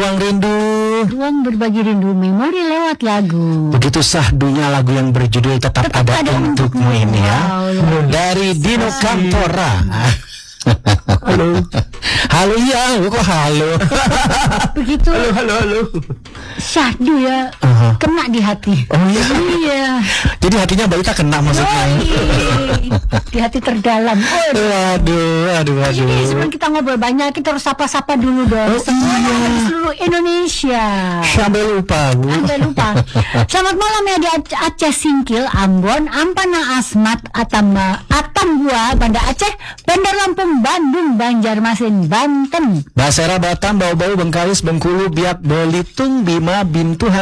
Ruang Rindu. Ruang berbagi rindu, memori lewat lagu. Begitu sahdunya lagu yang berjudul Tetap Ada Untukmu ini ya. Dari Dino Campora. Halo. Halo ya, kok halo. Begitu. Halo. Syahdu ya, kena di hati. Oh iya. Iya. Jadi hatinya Mbak Ita kena maksudnya. Di hati terdalam. Aduh. Jadi sebelum kita ngobrol banyak, kita harus sapa-sapa dulu dong. Semua dari seluruh Indonesia. Sampai lupa, Bu. Selamat malam ya di Aceh Singkil, Ambon, Ampana Asmat, Atambua, Banda Aceh, Bandar Lampung, Bandung, Banjarmasin, Banten, Basera Batam, Bau-Bau, Bengkalis, Bengkulu, Biak, Belitung, Bima, Bintu,